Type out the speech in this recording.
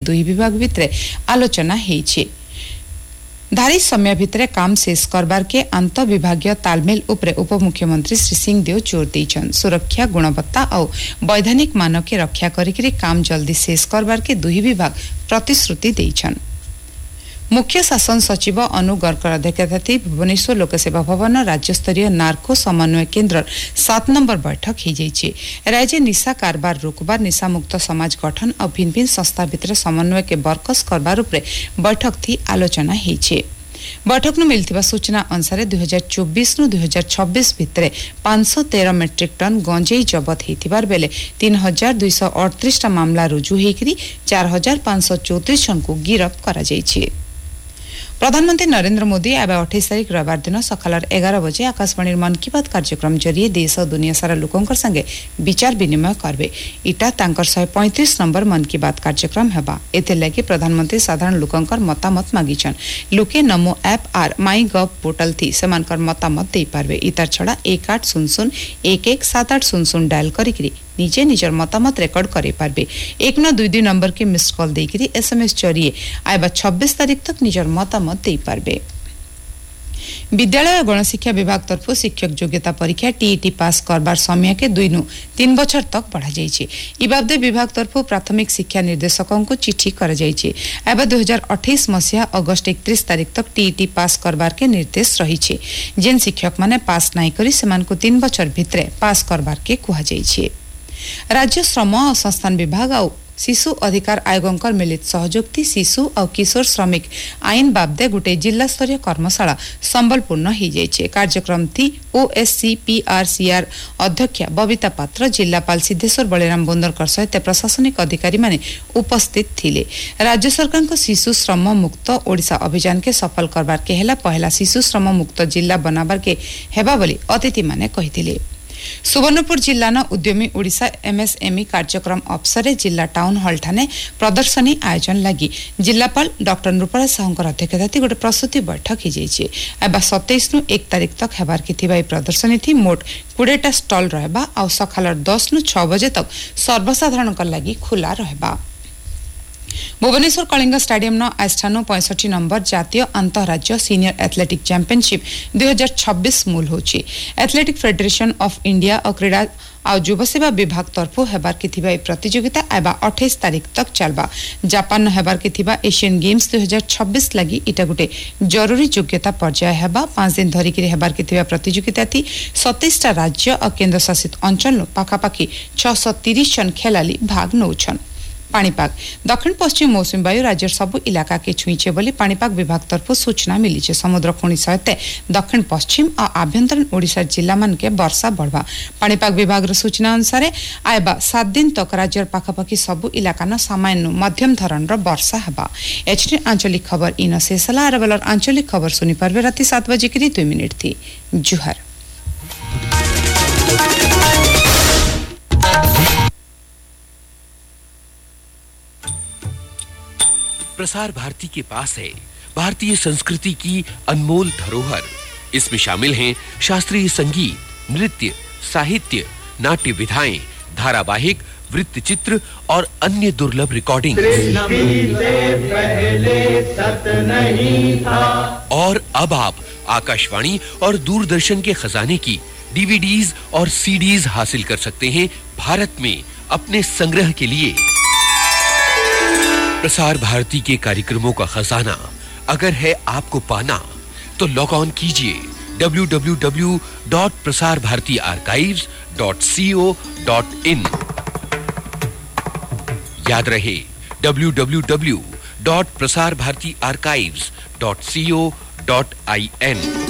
दुई विभाग भितरे आलोचना हेछि। धारी समय भितरे काम शेष करबार के अंत विभागीय तालमेल उपरे उपमुख्यमंत्री श्री सिंहदेव जोर देछन। सुरक्षा गुणवत्ता और वैधानिक मानक के रक्षा करिकरी काम जल्दी शेष करबार के दुई विभाग प्रतिश्रुति देछन। मुख्य शासन सचिव अनु गरकर अध्यक्षताथी भुवनेश्वर लोकसेवा भवन राज्य स्तरीय नार्को समन्वय केन्द्र 7 नंबर बैठक हो जाइए। राज्य निशा कारबार रोकबार निशा मुक्त समाज गठन और भिन्न भिन्न संस्था भितर समन्वय के बरकस करबार उपरे बैठक थी आलोचना होइछे। बैठक में मिलथिबा सूचना अनुसार 2024 नु 2026 भितरे 513 मेट्रिक टन गंजेई जबत हेतिबार बेले 3238 टा मामला रुजु हेकरी 4534 जन को गिरफ्त करा जाइछे। प्रधानमंत्री नरेंद्र मोदी अब 28 तारिख रविवार दिन सकाल 11 बजे आकाशवाणी मन की बात कार्यक्रम जरिए देश और दुनिया सारा लोकंकर संगे विचार विनिमय करबे। इटा तांकर 135 नंबर मन की बात कार्यक्रम हेबा। एते लागि प्रधानमंत्री साधारण लोकंकर मतामत मागिछन। लोके नमो app are my gov portal थी सेमानकर मतामत दे पारबे। इतार छड़ा 1800117800 डायल करिकरी निजे निजर मतामत रेकर्ड करे पारबे। 1922 नंबर के मिस्ड कॉल देकरी एसएमएस जरिए आइबा 26 तारिख तक निजर मतामत दे पारबे। विद्यालय गणशिक्षा विभाग तरफ शिक्षक योग्यता परीक्षा टीईटी पास करबार समय के 2 नु 3 बछर तक बढ़ा जाइछे। इ बाबदे विभाग तरफ प्राथमिक शिक्षा निर्देशकों को चिट्ठी कर जाइछे। एबा 2028 मसिया अगस्त 31 तारिख तक टीईटी पास करबार के निर्देश रहिछे। जेन शिक्षक माने पास नाइ करी सेमान को 3 बछर भितरे पास करबार के कुहा जाइछे। राज्य श्रम और संस्थान विभाग और शिशु अधिकार आयोगकर मिलित सहयोग थी शिशु और किशोर श्रमिक आईन बाबदे गोटे जिला स्तरीय कर्मशाला संबलपुर हो जाइए। कार्यक्रम थी ओएससीपीआरसीआर अध्यक्ष बबिता पात्र जिलापाल सिद्धेश्वर बलिराम बोंदरकर सहित प्रशासनिक अधिकारी माने उपस्थित थिले। राज्य सरकार को शिशु श्रम मुक्त ओडिशा अभियान के सफल करबार के हेला पहला शिशु श्रम मुक्त जिला बनाबार के हेबा बोली अतिथि माने कहिथिले। सुवर्णपुर जिल्ला न उद्यमी ओडिशा एमएसएमई कार्यक्रम अवसर जिला टाउन हॉल ठाने प्रदर्शनी आयोजन लगी जिलापाल डॉक्टर नृपला साहूकर अध्यक्षताथी गोटे प्रस्तुति बैठक हो जाइए। एबा 27 नु 1 तारिख तक हेबार के थिबा प्रदर्शनी थी मोट 20टा स्टॉल रहबा और सकाल 10 नु 6 बजे तक सर्वसाधारण लगी खुला रहबा। भुवनेश्वर कलिंग स्टेडियम न आस्थानो 65 नंबर जातीय अंतरराज्य सीनियर एथलेटिक चैंपियनशिप 2026 मूल होची। एथलेटिक फेडरेशन ऑफ इंडिया और क्रीड़ा और युवा सेवा विभाग तरफ हेबार के थिबा प्रतियोगिता एबा 28 तारिख तक चलबा। जापान न हेबार के थिबा एशियन गेम्स 2026 लगी इटा गुटे जरूरी योग्यता पर्याय हेबा। 5 दिन धरी के हेबार के थिबा प्रतियोगिता थी 27 टा राज्य और केंद्र शासित अंचल पाखापाखी 630 जन खेलाड़ी भाग नौछन। पाणीपाग दक्षिण पश्चिम मौसमी वायु राज्य सबु इलाका के छुईचे बोली पाणीपाग विभाग तरफ सूचना मिली। समुद्र खुणी सहित दक्षिण पश्चिम और आभ्यंतरीण ओडिशा जिला मान के वर्षा बढ़वा। पाणीपाग विभाग सूचना अनुसार आयबा 7 दिन तक राज्य पाखापाखी सबु इलाका न सामान्य मध्यम धरण वर्षा हेबा। एचडी आंचलिक खबर इन शेषला अरबलर आंचलिक खबर सुनी पारबे राति 7 बजे की 2 मिनिट थी। जुहार। प्रसार भारती के पास है भारतीय संस्कृति की अनमोल धरोहर। इसमें शामिल हैं शास्त्रीय संगीत, नृत्य, साहित्य, नाट्य विधाएं, धारावाहिक, वृत्तचित्र और अन्य दुर्लभ रिकॉर्डिंग। और अब आप आकाशवाणी और दूरदर्शन के खजाने की डीवीडीज और सीडीज हासिल कर सकते हैं भारत में अपने संग्रह के लिए। प्रसार भारती के कार्यक्रमों का खजाना अगर है आपको पाना तो लॉग ऑन कीजिए www.prasarbhartiarchives.co.in। याद रहे www.prasarbhartiarchives.co.in।